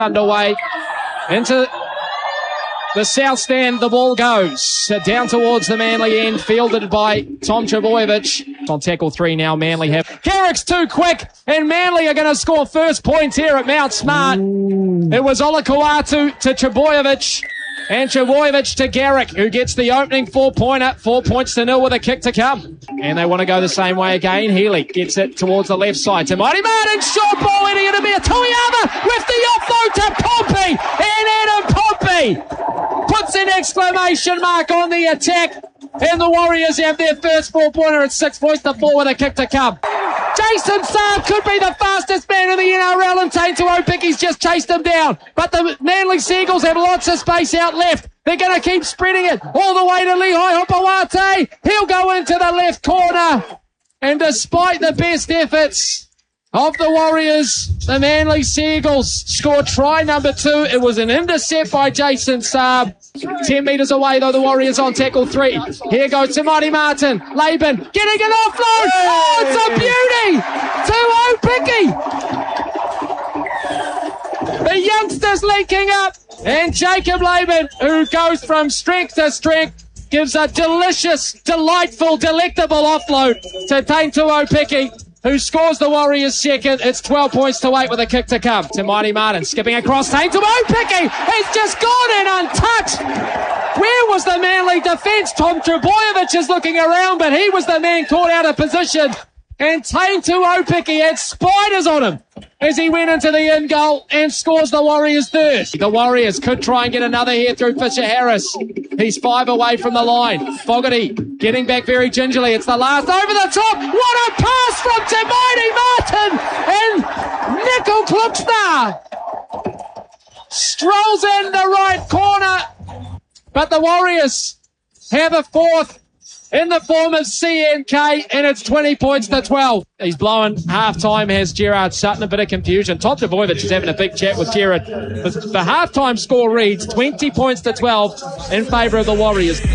underway into the south stand. The ball goes down towards the Manly end, fielded by Tom Trbojevic. On tackle 3 now, Manly have. Carrick's too quick, and Manly are going to score first point here at Mount Smart. It was Olakau'atu to Trbojevic, and Trbojevic to Garrick, who gets the opening 4-pointer, 4 points to 0 with a kick to come. And they want to go the same way again. Healy gets it towards the left side to Marty Martin. Short ball heading into Mia Tuiama with the offload to Pompey. And Adam Pompey puts an exclamation mark on the attack. And the Warriors have their first 4-pointer at 6 points to 4 with a kick to come. Jason Saab could be the fastest man in the NRL, and Tainto Opicki's just chased him down. But the Manly Seagulls have lots of space out left. They're going to keep spreading it all the way to Lehigh Hopawate. He'll go into the left corner. And despite the best efforts of the Warriors, the Manly Seagulls scored try number 2. It was an intercept by Jason Saab. 10 metres away, though, the Warriors on tackle 3. Here goes to Marty Martin. Laban getting an offload. Oh, it's a beauty to Opicki. The youngsters linking up. And Jacob Laban, who goes from strength to strength, gives a delicious, delightful, delectable offload to Tainto Opicki, who scores the Warriors second. It's 12 points to 8 with a kick to come. To Marty Martin, skipping across. Tainto Opicki has just gone in untouched. Where was the Manly defence? Tom Trbojevic is looking around, but he was the man caught out of position. And Tainto Opicki had spiders on him as he went into the in goal and scores the Warriors third. The Warriors could try and get another here through Fisher Harris. He's 5 away from the line. Fogarty getting back very gingerly. It's the last over the top. What a pass from Te Maire Martin! And Nickel Klipstar strolls in the right corner. But the Warriors have a fourth in the form of CNK, and it's 20 points to 12. He's blowing half-time, has Gerard Sutton. A bit of confusion. Tom Trbojevic is having a big chat with Gerard. The half-time score reads 20 points to 12 in favour of the Warriors.